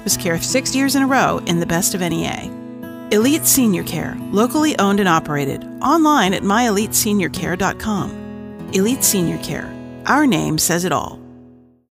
hospice care 6 years in a row in the Best of NEA. Elite Senior Care, locally owned and operated. Online at myeliteseniorcare.com. Elite Senior Care. Our name says it all.